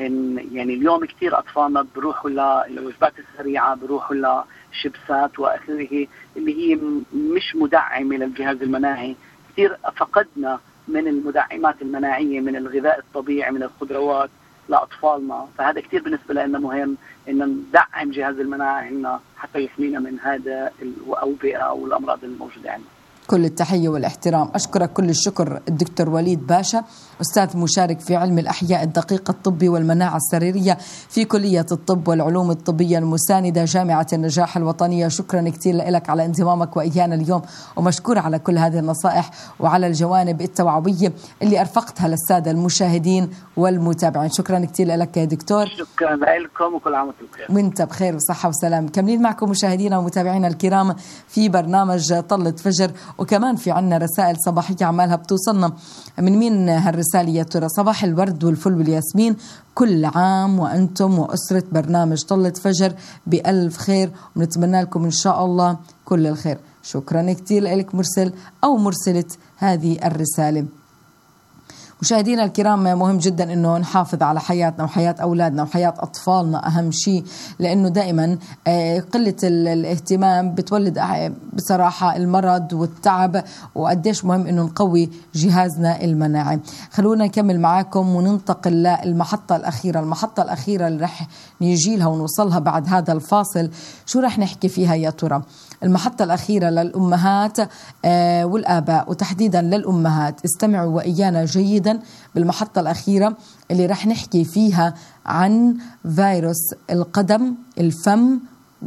إن يعني اليوم كثير أطفالنا بروحوا للوجبات السريعة، بروحوا لشيبسات وآخره اللي هي مش مدعمة للجهاز المناعي. كثير فقدنا من المدعمات المناعية، من الغذاء الطبيعي، من الخضروات لأطفالنا. فهذا كثير بالنسبة لنا مهم إن ندعم جهاز المناعي عندنا حتى يحمينا من هذا الأوبئة أو الأمراض الموجودة عندنا. كل التحية والاحترام. أشكرك كل الشكر الدكتور وليد باشا، أستاذ مشارك في علم الأحياء الدقيق الطبي والمناعة السريرية في كلية الطب والعلوم الطبية المساندة جامعة النجاح الوطنية. شكرا كثير لك على انضمامك وإيانا اليوم، ومشكور على كل هذه النصائح وعلى الجوانب التوعوية اللي أرفقتها للسادة المشاهدين والمتابعين. شكرا كثير لك يا دكتور. شكرا لكم وكل عام وانتم بخير. وانت بخير وصحة وسلام. كملين معكم مشاهدينا ومتابعينا الكرام في برنامج طلة فجر، وكمان في عنا رسائل صباحية عمالها بتوصلنا. من مين هالرسالة يا ترى؟ صباح الورد والفل والياسمين، كل عام وأنتم وأسرة برنامج طلة فجر بألف خير، ونتمنى لكم إن شاء الله كل الخير. شكرا كتير لك مرسل أو مرسلة هذه الرسالة. مشاهدينا الكرام، مهم جدا انه نحافظ على حياتنا وحياة اولادنا وحياة اطفالنا، اهم شيء، لانه دائما قلة الاهتمام بتولد بصراحة المرض والتعب، وقديش مهم انه نقوي جهازنا المناعي. خلونا نكمل معاكم وننتقل للمحطة الأخيرة. المحطة الأخيرة اللي رح نيجي لها ونوصلها بعد هذا الفاصل، شو رح نحكي فيها يا ترى؟ المحطة الأخيرة للأمهات والآباء، وتحديدا للأمهات. استمعوا وإيانا جيدا بالمحطة الأخيرة اللي رح نحكي فيها عن فيروس القدم، الفم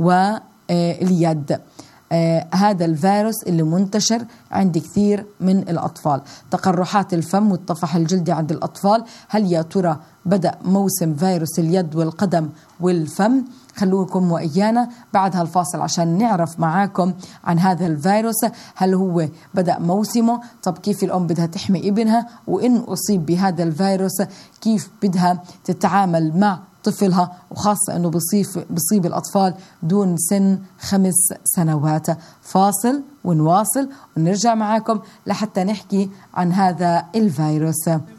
واليد. هذا الفيروس اللي منتشر عند كثير من الأطفال. تقرحات الفم والطفح الجلدي عند الأطفال، هل يا ترى بدأ موسم فيروس اليد والقدم والفم؟ خلوكم وإيانا بعد هالفاصل عشان نعرف معاكم عن هذا الفيروس. هل هو بدأ موسمه؟ طب كيف الأم بدها تحمي ابنها وإن أصيب بهذا الفيروس؟ كيف بدها تتعامل مع طفلها، وخاصة أنه بصيب الأطفال دون سن 5 سنوات؟ فاصل ونواصل ونرجع معاكم لحتى نحكي عن هذا الفيروس.